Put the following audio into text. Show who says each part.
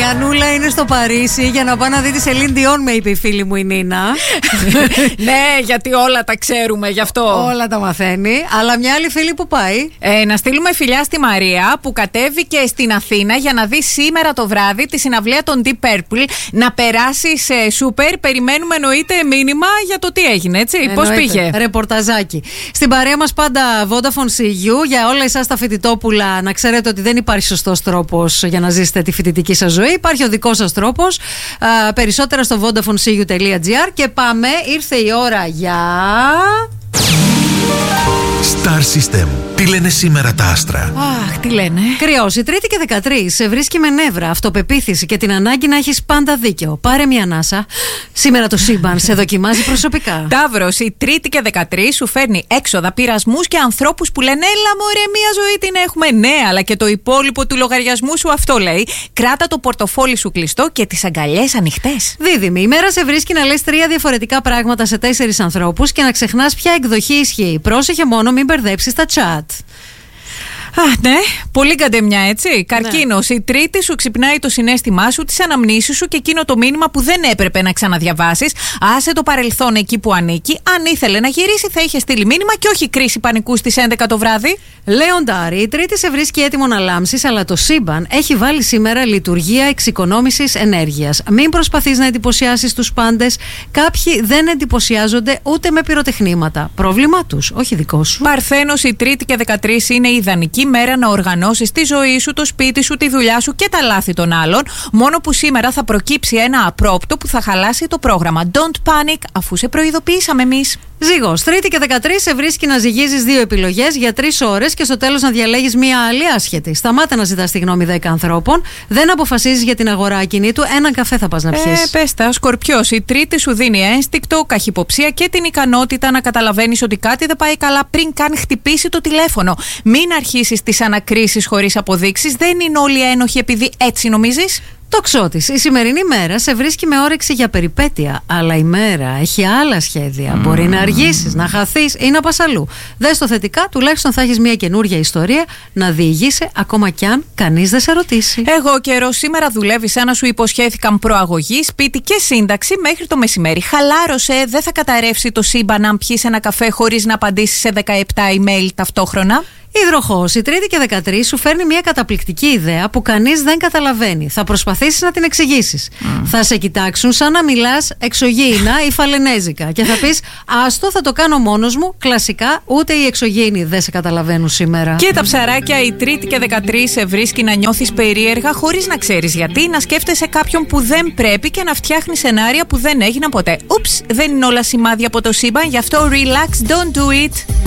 Speaker 1: Ανούλα είναι στο Παρίσι για να πάει να δει τη Σελίν Διόν, με είπε η φίλη μου η Νίνα.
Speaker 2: Ναι, γιατί όλα τα ξέρουμε γι' αυτό.
Speaker 1: Όλα τα μαθαίνει. Αλλά μια άλλη φίλη που πάει.
Speaker 2: Να στείλουμε φιλιά στη Μαρία που κατέβηκε στην Αθήνα για να δει σήμερα το βράδυ τη συναυλία των Deep Purple. Να περάσει σε σούπερ. Περιμένουμε εννοείται μήνυμα για το τι έγινε, έτσι. Πώς πήγε.
Speaker 1: Ρεπορταζάκι. Στην παρέα μας πάντα Vodafone CU. Για όλα εσάς τα φοιτητόπουλα, να ξέρετε ότι δεν υπάρχει σωστός τρόπος για να ζήσετε τη φοιτητική σας ζωή. Υπάρχει ο δικός σας τρόπος. Περισσότερα στο vodafonesiu.gr. Και πάμε, ήρθε η ώρα για...
Speaker 3: Star System. Τι λένε σήμερα τα άστρα?
Speaker 2: Αχ, τι λένε.
Speaker 1: Κρυός, η Τρίτη και 13 σε βρίσκει με νεύρα, αυτοπεποίθηση και την ανάγκη να έχεις πάντα δίκιο. Πάρε μια ανάσα. Σήμερα το σύμπαν σε δοκιμάζει προσωπικά.
Speaker 2: Ταύρος, η Τρίτη και 13 σου φέρνει έξοδα, πειρασμούς και ανθρώπους που λένε έλα μωρέ, μια ζωή την έχουμε. Ναι, αλλά και το υπόλοιπο του λογαριασμού σου αυτό λέει. Κράτα το πορτοφόλι σου κλειστό και τις αγκαλιές ανοιχτές.
Speaker 1: Δίδυμη, η μέρα σε βρίσκει να λες 3 διαφορετικά πράγματα σε 4 ανθρώπους και να ξεχνάς ποια εκδοχή ισχύει. Πρόσεχε μόνο, μην μπερδέψεις τα chat.
Speaker 2: Ναι, πολύ καντεμιά, έτσι. Καρκίνος, η Τρίτη σου ξυπνάει το συναίσθημά σου, τις αναμνήσεις σου και εκείνο το μήνυμα που δεν έπρεπε να ξαναδιαβάσεις. Άσε το παρελθόν εκεί που ανήκει. Αν ήθελε να γυρίσει, θα είχε στείλει μήνυμα και όχι κρίση πανικού στις 11 το βράδυ.
Speaker 1: Λέοντάρη, η Τρίτη σε βρίσκει έτοιμο να λάμψεις, αλλά το σύμπαν έχει βάλει σήμερα λειτουργία εξοικονόμησης ενέργειας. Μην προσπαθείς να εντυπωσιάσεις τους πάντες. Κάποιοι δεν εντυπωσιάζονται ούτε με πυροτεχνήματα. Πρόβλημά τους, όχι δικό σου.
Speaker 2: Παρθένος, η Τρίτη και 13 είναι ιδανική μέρα να οργανώσεις τη ζωή σου, το σπίτι σου, τη δουλειά σου και τα λάθη των άλλων. Μόνο που σήμερα θα προκύψει ένα απρόπτο που θα χαλάσει το πρόγραμμα. Don't panic, αφού σε προειδοποιήσαμε εμείς.
Speaker 1: Ζύγος, Τρίτη και 13 σε βρίσκει να ζυγίζεις 2 επιλογές για 3 ώρες και στο τέλος να διαλέγεις μία άλλη άσχετη. Σταμάτα να ζητάς τη γνώμη 10 ανθρώπων. Δεν αποφασίζεις για την αγορά ακινήτου. Έναν καφέ θα πας να πιεις.
Speaker 2: Πες τα, Σκορπιός, η Τρίτη σου δίνει ένστικτο, καχυποψία και την ικανότητα να καταλαβαίνεις ότι κάτι δεν πάει καλά πριν καν χτυπήσει το τηλέφωνο. Μην αρχίσεις τις ανακρίσεις χωρίς αποδείξεις. Δεν είναι όλοι ένοχοι επειδή έτσι νομίζεις.
Speaker 1: Τοξότης, η σημερινή μέρα σε βρίσκει με όρεξη για περιπέτεια, αλλά η μέρα έχει άλλα σχέδια. Μπορεί να αργήσεις, να χαθείς ή να πας αλλού. Δες το θετικά, τουλάχιστον θα έχεις μια καινούργια ιστορία να διηγείσαι, ακόμα κι αν κανείς δεν σε ρωτήσει.
Speaker 2: Εγώ καιρό, σήμερα δουλεύεις σαν να σου υποσχέθηκαν προαγωγή, σπίτι και σύνταξη μέχρι το μεσημέρι. Χαλάρωσε, δεν θα καταρρεύσει το σύμπαν αν πιεις ένα καφέ χωρίς να απαντήσεις σε 17 email ταυτόχρονα.
Speaker 1: Υδροχόος, η Τρίτη και 13 σου φέρνει μια καταπληκτική ιδέα που κανείς δεν καταλαβαίνει. Θα προσπαθήσεις να την εξηγήσεις. Θα σε κοιτάξουν σαν να μιλάς εξωγήινα ή φαλενέζικα και θα πεις άστο, θα το κάνω μόνος μου. Κλασικά, ούτε οι εξωγήινοι δεν σε καταλαβαίνουν σήμερα.
Speaker 2: Και τα ψαράκια, η Τρίτη και 13 σε βρίσκει να νιώθεις περίεργα χωρίς να ξέρεις γιατί, να σκέφτεσαι κάποιον που δεν πρέπει και να φτιάχνεις σενάρια που δεν έγιναν ποτέ. Ούψ, δεν είναι όλα σημάδια από το σύμπαν, γι' αυτό relax, don't do it.